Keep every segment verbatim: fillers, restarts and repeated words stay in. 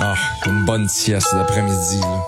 Ah, une bonne sieste l'après-midi, là.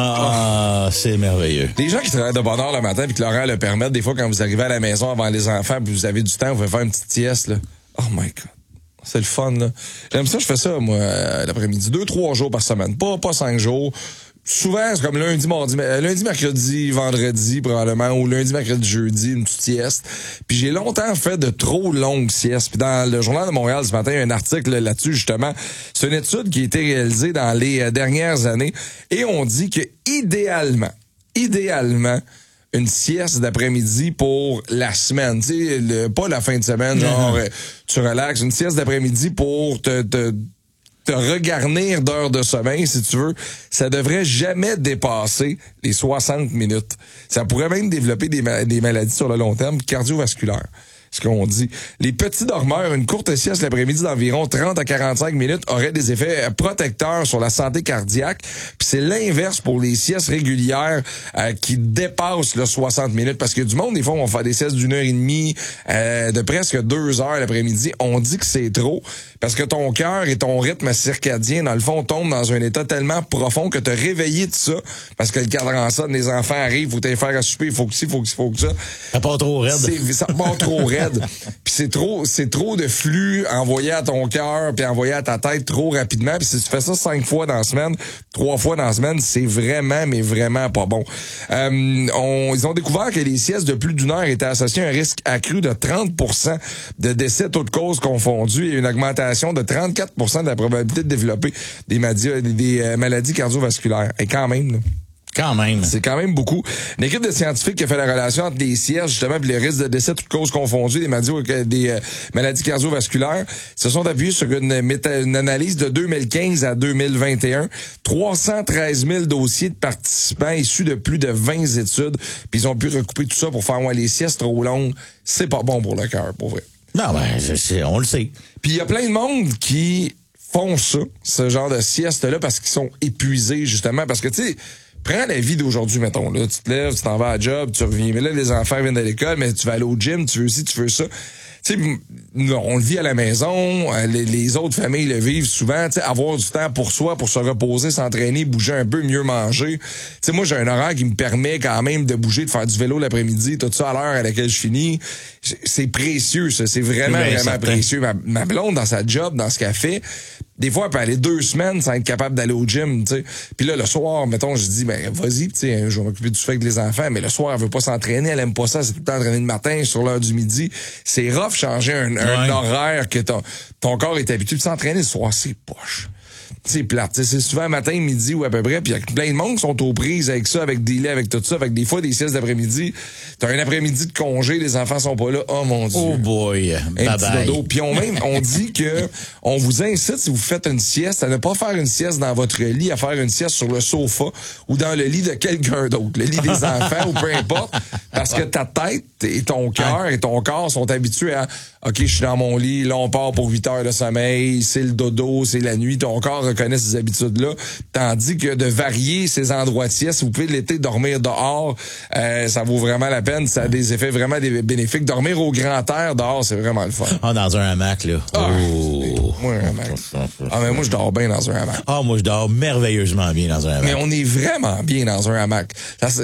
Ah, oh. c'est merveilleux. Les gens qui travaillent de bonne heure le matin puis que l'horaire le permettent, des fois, quand vous arrivez à la maison avant les enfants puis vous avez du temps, vous pouvez faire une petite sieste, là. Oh my God. C'est le fun, là. J'aime ça, je fais ça, moi, euh, l'après-midi. Deux, trois jours par semaine. Pas, pas cinq jours. Souvent, c'est comme lundi, mardi, lundi, mercredi, vendredi, probablement, ou lundi, mercredi, jeudi, une petite sieste. Puis j'ai longtemps fait de trop longues siestes. Puis dans le Journal de Montréal ce matin, il y a un article là-dessus, justement. C'est une étude qui a été réalisée dans les dernières années. Et on dit que idéalement, idéalement, une sieste d'après-midi pour la semaine. Tu sais, le, pas la fin de semaine, genre, mm-hmm. tu relaxes. Une sieste d'après-midi pour te... te te regarnir d'heures de sommeil, si tu veux, ça devrait jamais dépasser les soixante minutes. Ça pourrait même développer des, ma- des maladies sur le long terme cardiovasculaires. Ce qu'on dit. Les petits dormeurs, une courte sieste l'après-midi d'environ trente à quarante-cinq minutes aurait des effets protecteurs sur la santé cardiaque. Puis c'est l'inverse pour les siestes régulières euh, qui dépassent le soixante minutes. Parce que du monde, des fois, on va faire des siestes d'une heure et demie, euh, de presque deux heures l'après-midi. On dit que c'est trop parce que ton cœur et ton rythme circadien, dans le fond, tombent dans un état tellement profond que te réveiller de ça, parce que le cadran sonne, les enfants arrivent, faut t'aller faire à souper, faut que ci, faut que ci, faut que ça. Ça part trop raide. C'est, ça part trop raide. Puis c'est trop, c'est trop de flux envoyé à ton cœur puis envoyé à ta tête trop rapidement. Puis si tu fais ça cinq fois dans la semaine, trois fois dans la semaine, c'est vraiment, mais vraiment pas bon. Euh, on, ils ont découvert que les siestes de plus d'une heure étaient associées à un risque accru de trente pour cent de décès toutes causes confondues et une augmentation de trente-quatre pour cent de la probabilité de développer des maladies, des, euh, maladies cardiovasculaires. Et quand même, là. Quand même. C'est quand même beaucoup. Une équipe de scientifiques qui a fait la relation entre les siestes, justement, et les risques de décès, toutes causes confondues, des maladies, des euh, maladies cardiovasculaires, se sont appuyés sur une, méta, une analyse de deux mille quinze à deux mille vingt et un. trois cent treize mille dossiers de participants issus de plus de vingt études. Puis ils ont pu recouper tout ça pour faire, ouais, les siestes trop longues, c'est pas bon pour le cœur, pour vrai. Non, ben, je sais, on le sait. Puis il y a plein de monde qui font ça, ce genre de sieste-là, parce qu'ils sont épuisés, justement, parce que, tu sais, prends la vie d'aujourd'hui, mettons, là. Tu te lèves, tu t'en vas à la job, tu reviens. Mais là, les enfants viennent de l'école, mais tu vas aller au gym, tu veux ci, tu veux ça. Tu sais, on le vit à la maison, les, les autres familles le vivent souvent, tu sais, avoir du temps pour soi, pour se reposer, s'entraîner, bouger un peu, mieux manger. Tu sais, moi, j'ai un horaire qui me permet quand même de bouger, de faire du vélo l'après-midi, tout ça à l'heure à laquelle je finis. C'est précieux, ça. C'est vraiment, oui, vraiment certain. précieux. Ma, ma blonde, dans sa job, dans ce qu'elle fait, des fois, elle peut aller deux semaines sans être capable d'aller au gym, tu sais. Puis là, le soir, mettons, je dis, ben, vas-y, tu sais, je vais m'occuper du fait avec les enfants, mais le soir, elle veut pas s'entraîner, elle aime pas ça, c'est tout le temps entraîner le matin, sur l'heure du midi. C'est rough changer un, un ouais. horaire que ton, ton corps est habitué de s'entraîner le soir, c'est poche. C'est plate, t'sais, c'est souvent matin, midi ou à peu près, puis il y a plein de monde qui sont aux prises avec ça, avec des laits, avec tout ça, avec des fois des siestes d'après-midi. T'as un après-midi de congé, les enfants sont pas là, oh mon Dieu. Oh boy, un bye petit bye. dodo. Puis on même, on dit que on vous incite, si vous faites une sieste, à ne pas faire une sieste dans votre lit, à faire une sieste sur le sofa ou dans le lit de quelqu'un d'autre, le lit des enfants ou peu importe, parce que ta tête et ton cœur et ton corps sont habitués à, OK, je suis dans mon lit, là on part pour huit heures de sommeil, c'est le dodo, c'est la nuit, ton corps reconnaît ces habitudes-là, tandis que de varier ces endroits de sieste, vous pouvez l'été dormir dehors, euh, ça vaut vraiment la peine, ça a des effets vraiment des bénéfiques. Dormir au grand air dehors, c'est vraiment le fun. Ah, dans un hamac, là. Ah, oh. Moi, un hamac. Ah, mais moi, je dors bien dans un hamac. Ah, moi, je dors merveilleusement bien dans un hamac. Mais on est vraiment bien dans un hamac. Ça,